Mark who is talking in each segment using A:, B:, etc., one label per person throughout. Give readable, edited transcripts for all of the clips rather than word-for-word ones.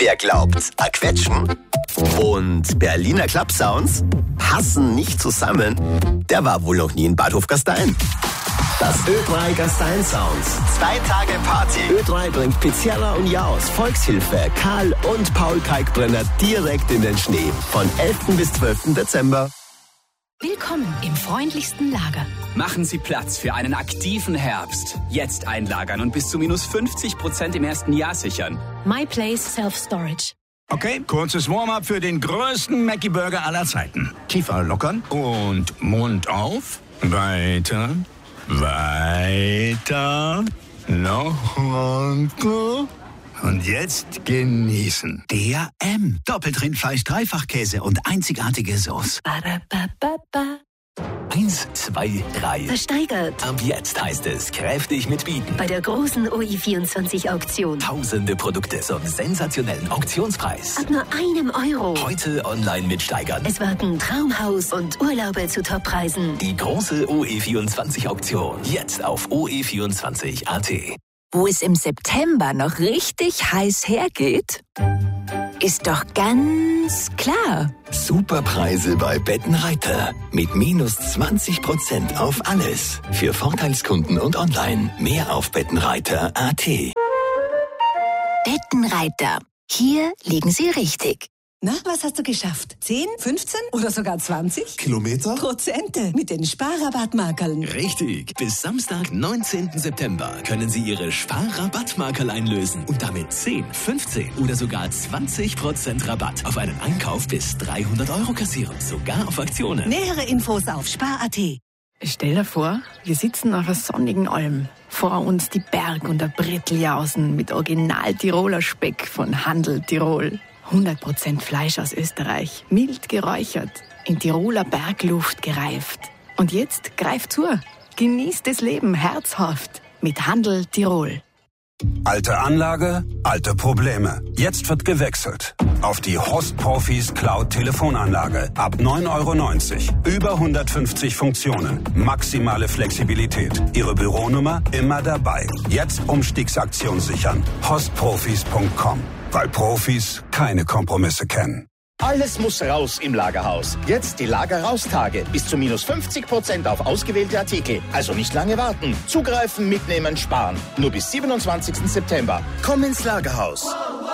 A: Wer glaubt, a Quetschen und Berliner Clubsounds passen nicht zusammen, der war wohl noch nie in Bad Hofgastein. Das Ö3 Gastein Sounds. 2 Tage Party. Ö3 bringt Pizzerra und Jaus, Volkshilfe, Karl und Paul Kalkbrenner direkt in den Schnee. Von 11. bis 12. Dezember.
B: Willkommen im freundlichsten Lager.
C: Machen Sie Platz für einen aktiven Herbst. Jetzt einlagern und bis zu minus 50% im ersten Jahr sichern.
B: MyPlace Self-Storage.
D: Okay, kurzes Warm-up für den größten Mackie-Burger aller Zeiten. Tiefer lockern und Mund auf. Weiter. Weiter. Noch runter. Und jetzt genießen. Der M. Doppelt Rindfleisch, Dreifachkäse und einzigartige Sauce.
E: 1, 2, 3.
B: Versteigert.
E: Ab jetzt heißt es kräftig mitbieten.
B: Bei der großen OI24-Auktion.
E: Tausende Produkte zum sensationellen Auktionspreis.
B: Ab nur €1.
E: Heute online mitsteigern.
B: Es warten Traumhaus und Urlaube zu Toppreisen.
E: Die große OE24-Auktion. Jetzt auf OE24.at.
F: Wo es im September noch richtig heiß hergeht, ist doch ganz klar.
E: Superpreise bei Bettenreiter. Mit minus 20% auf alles. Für Vorteilskunden und online. Mehr auf Bettenreiter.at.
F: Bettenreiter. Hier liegen Sie richtig.
G: Na, was hast du geschafft? 10, 15 oder sogar 20?
H: Kilometer?
G: Prozente mit den Sparrabattmarkerln.
E: Richtig. Bis Samstag, 19. September können Sie Ihre Sparrabattmarkerl einlösen und damit 10, 15 oder sogar 20% Rabatt auf einen Einkauf bis 300 € kassieren. Sogar auf Aktionen.
G: Nähere Infos auf spar.at.
I: Stell dir vor, wir sitzen auf einer sonnigen Alm. Vor uns die Berg- und der Bretteljausen mit Original-Tiroler Speck von Handel Tirol. 100% Fleisch aus Österreich, mild geräuchert, in Tiroler Bergluft gereift. Und jetzt greift zu, genießt das Leben herzhaft mit Handel Tirol.
J: Alte Anlage, alte Probleme. Jetzt wird gewechselt auf die Host-Profis Cloud-Telefonanlage. Ab 9,90 €. Über 150 Funktionen. Maximale Flexibilität. Ihre Büronummer immer dabei. Jetzt Umstiegsaktion sichern. Hostprofis.com. Weil Profis keine Kompromisse kennen.
K: Alles muss raus im Lagerhaus. Jetzt die Lagerraustage. Bis zu minus 50% auf ausgewählte Artikel. Also nicht lange warten. Zugreifen, mitnehmen, sparen. Nur bis 27. September. Komm ins Lagerhaus.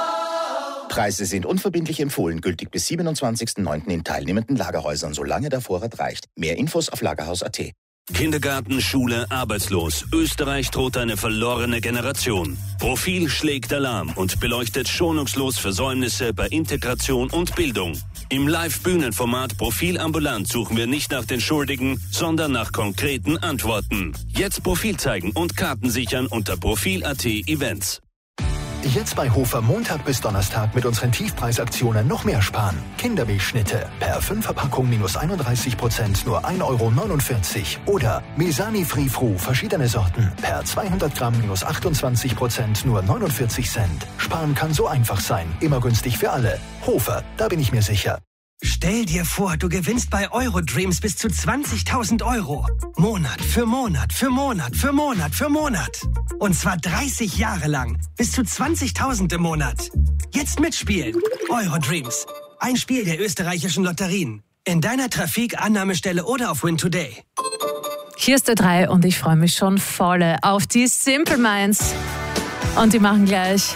K: Preise sind unverbindlich empfohlen. Gültig bis 27.09. in teilnehmenden Lagerhäusern, solange der Vorrat reicht. Mehr Infos auf lagerhaus.at.
L: Kindergarten, Schule, arbeitslos. Österreich droht eine verlorene Generation. Profil schlägt Alarm und beleuchtet schonungslos Versäumnisse bei Integration und Bildung. Im Live-Bühnenformat Profil ambulant suchen wir nicht nach den Schuldigen, sondern nach konkreten Antworten. Jetzt Profil zeigen und Karten sichern unter Profil.at Events.
M: Jetzt bei Hofer Montag bis Donnerstag mit unseren Tiefpreisaktionen noch mehr sparen. Kindermilchschnitte per 5er-Packung minus 31%, nur 1,49 €. Oder Mesani Free Fru, verschiedene Sorten, per 200 Gramm minus 28%, nur 49 Cent. Sparen kann so einfach sein, immer günstig für alle. Hofer, da bin ich mir sicher.
N: Stell dir vor, du gewinnst bei Eurodreams bis zu 20.000 €. Monat für Monat für Monat für Monat für Monat. Und zwar 30 Jahre lang. Bis zu 20.000 im Monat. Jetzt mitspielen. Eurodreams. Ein Spiel der österreichischen Lotterien. In deiner Trafik-Annahmestelle oder auf Win Today.
O: Hier ist der 3 und ich freue mich schon voll auf die Simple Minds. Und die machen gleich...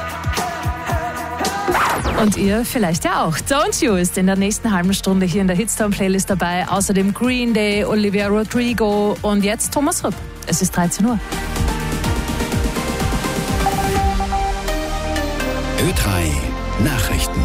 O: Und ihr vielleicht ja auch. Don't You ist in der nächsten halben Stunde hier in der Hitstorm-Playlist dabei. Außerdem Green Day, Olivia Rodrigo und jetzt Thomas Rüpp. Es ist 13 Uhr.
P: Ö3 Nachrichten.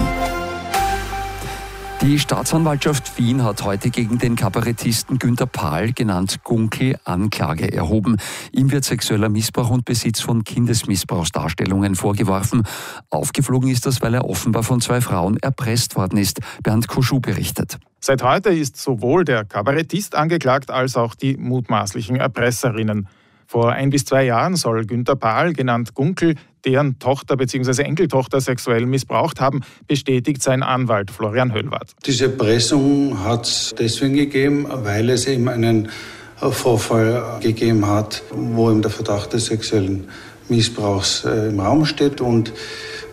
P: Die Staatsanwaltschaft Wien hat heute gegen den Kabarettisten Günter Pahl, genannt Gunkel, Anklage erhoben. Ihm wird sexueller Missbrauch und Besitz von Kindesmissbrauchsdarstellungen vorgeworfen. Aufgeflogen ist das, weil er offenbar von 2 Frauen erpresst worden ist. Bernd Kuschu berichtet.
Q: Seit heute ist sowohl der Kabarettist angeklagt als auch die mutmaßlichen Erpresserinnen. Vor 1 bis 2 Jahren soll Günter Pahl, genannt Gunkel, deren Tochter bzw. Enkeltochter sexuell missbraucht haben, bestätigt sein Anwalt Florian Höllwarth.
R: Diese Erpressung hat es deswegen gegeben, weil es eben einen Vorfall gegeben hat, wo eben der Verdacht des sexuellen Missbrauchs im Raum steht. Und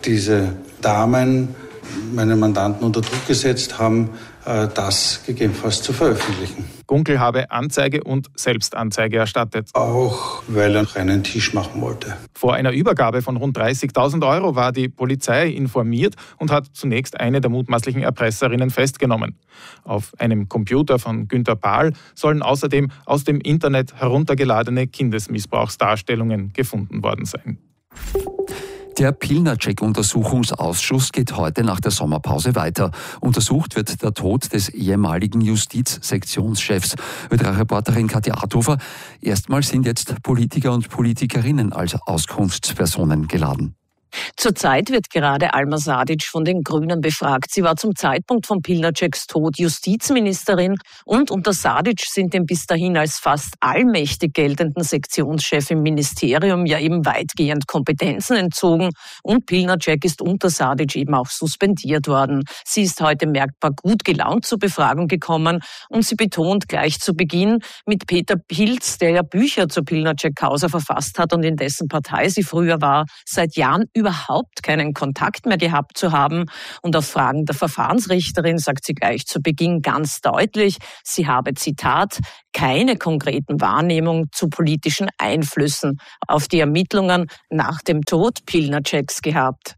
R: diese Damen meine Mandanten unter Druck gesetzt haben, das gegebenenfalls zu veröffentlichen.
Q: Gunkel habe Anzeige und Selbstanzeige erstattet.
R: Auch weil er einen Tisch machen wollte.
Q: Vor einer Übergabe von rund 30.000 € war die Polizei informiert und hat zunächst eine der mutmaßlichen Erpresserinnen festgenommen. Auf einem Computer von Günter Pahl sollen außerdem aus dem Internet heruntergeladene Kindesmissbrauchsdarstellungen gefunden worden sein.
P: Der Pilnacek-Untersuchungsausschuss geht heute nach der Sommerpause weiter. Untersucht wird der Tod des ehemaligen Justizsektionschefs. Ö3-Reporterin Katja Arthofer. Erstmals sind jetzt Politiker und Politikerinnen als Auskunftspersonen geladen.
H: Zurzeit wird gerade Alma Sadic von den Grünen befragt. Sie war zum Zeitpunkt von Pilnacecs Tod Justizministerin und unter Sadic sind dem bis dahin als fast allmächtig geltenden Sektionschef im Ministerium ja eben weitgehend Kompetenzen entzogen und Pilnacek ist unter Sadic eben auch suspendiert worden. Sie ist heute merkbar gut gelaunt zur Befragung gekommen und sie betont gleich zu Beginn, mit Peter Pilz, der ja Bücher zur Pilnacek-Causa verfasst hat und in dessen Partei sie früher war, seit Jahren überhaupt keinen Kontakt mehr gehabt zu haben. Und auf Fragen der Verfahrensrichterin sagt sie gleich zu Beginn ganz deutlich, sie habe, Zitat, keine konkreten Wahrnehmungen zu politischen Einflüssen auf die Ermittlungen nach dem Tod Pilnacecs gehabt.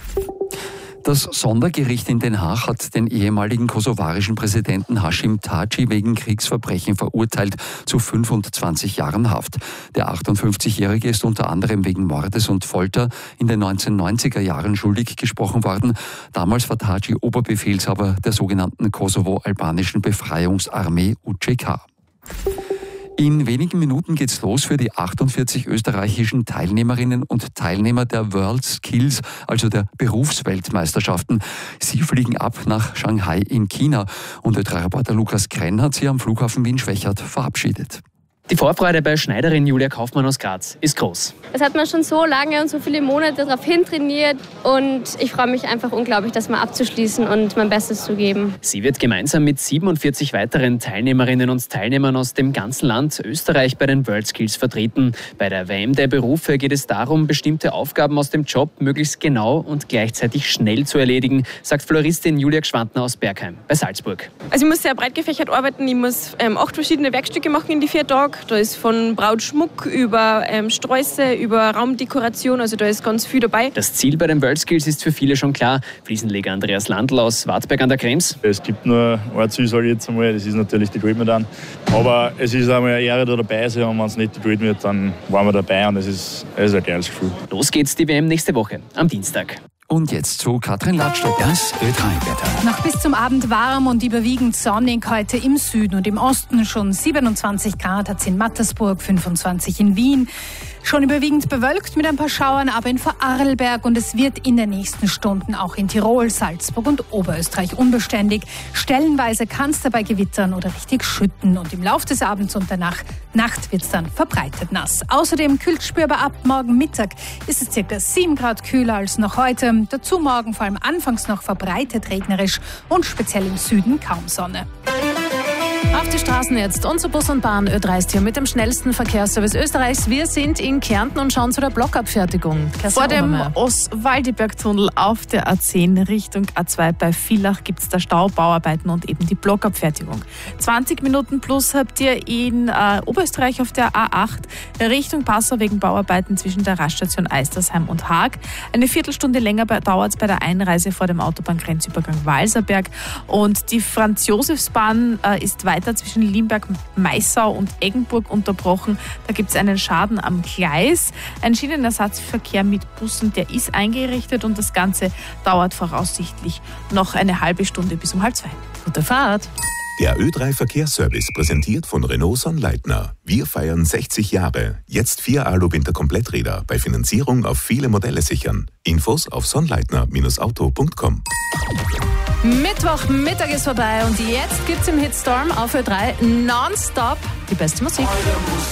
P: Das Sondergericht in Den Haag hat den ehemaligen kosovarischen Präsidenten Hashim Thaci wegen Kriegsverbrechen verurteilt zu 25 Jahren Haft. Der 58-Jährige ist unter anderem wegen Mordes und Folter in den 1990er Jahren schuldig gesprochen worden. Damals war Thaci Oberbefehlshaber der sogenannten Kosovo-albanischen Befreiungsarmee UÇK. In wenigen Minuten geht's los für die 48 österreichischen Teilnehmerinnen und Teilnehmer der World Skills, also der Berufsweltmeisterschaften. Sie fliegen ab nach Shanghai in China. Und Ö3-Reporter Lukas Krenn hat sie am Flughafen Wien-Schwechat verabschiedet.
S: Die Vorfreude bei Schneiderin Julia Kaufmann aus Graz ist groß.
T: Das hat man schon so lange und so viele Monate darauf hintrainiert und ich freue mich einfach unglaublich, das mal abzuschließen und mein Bestes zu geben.
S: Sie wird gemeinsam mit 47 weiteren Teilnehmerinnen und Teilnehmern aus dem ganzen Land Österreich bei den World Skills vertreten. Bei der WM der Berufe geht es darum, bestimmte Aufgaben aus dem Job möglichst genau und gleichzeitig schnell zu erledigen, sagt Floristin Julia Gschwandner aus Bergheim bei Salzburg.
U: Also ich muss sehr breit gefächert arbeiten. Ich muss 8 verschiedene Werkstücke machen in die 4 Tage. Da ist von Brautschmuck über Sträuße, über Raumdekoration, also da ist ganz viel dabei.
S: Das Ziel bei den World Skills ist für viele schon klar. Fliesenleger Andreas Landl aus Wartberg an der Krems.
V: Es gibt nur ein Ziel, sage ich jetzt einmal, das ist natürlich die Goldmedaille. Aber es ist einmal eine Ehre, da dabei zu sein und wenn es nicht die Gold wird, dann waren wir dabei und es ist ein geiles Gefühl.
S: Los geht's die WM nächste Woche, am Dienstag.
P: Und jetzt zu Katrin Ladstock.
D: Das Ö3-Wetter.
W: Noch bis zum Abend warm und überwiegend sonnig heute im Süden und im Osten. Schon 27 Grad hat es in Mattersburg, 25 in Wien. Schon überwiegend bewölkt mit ein paar Schauern, aber in Vorarlberg und es wird in den nächsten Stunden auch in Tirol, Salzburg und Oberösterreich unbeständig. Stellenweise kann es dabei gewittern oder richtig schütten und im Laufe des Abends und der Nacht wird es dann verbreitet nass. Außerdem kühlt spürbar ab. Morgen Mittag ist es ca. 7 Grad kühler als noch heute. Dazu morgen vor allem anfangs noch verbreitet regnerisch und speziell im Süden kaum Sonne.
O: Auf die Straßen jetzt. Unser Bus und Bahn Ö3 ist hier mit dem schnellsten Verkehrsservice Österreichs. Wir sind in Kärnten und schauen zu der Blockabfertigung.
I: Vor dem Oswaldiberg-Tunnel auf der A10 Richtung A2 bei Villach gibt es da Stau, Bauarbeiten und eben die Blockabfertigung. 20 Minuten plus habt ihr in Oberösterreich auf der A8 Richtung Passau wegen Bauarbeiten zwischen der Raststation Eistersheim und Haag. Eine Viertelstunde länger dauert es bei der Einreise vor dem Autobahngrenzübergang Walserberg. Und die Franz-Josefs-Bahn ist weiter zwischen Limberg, Maissau und Eggenburg unterbrochen. Da gibt es einen Schaden am Gleis. Ein Schienenersatzverkehr mit Bussen, der ist eingerichtet und das Ganze dauert voraussichtlich noch eine halbe Stunde bis um 1:30.
O: Gute Fahrt!
X: Der Ö3 Verkehrsservice präsentiert von Renault Sonnleitner. Wir feiern 60 Jahre. Jetzt 4 Alu-Winter-Kompletträder bei Finanzierung auf viele Modelle sichern. Infos auf sonnleitner-auto.com.
O: Mittwochmittag ist vorbei und jetzt gibt's im Hitstorm auf Ö3 nonstop die beste Musik.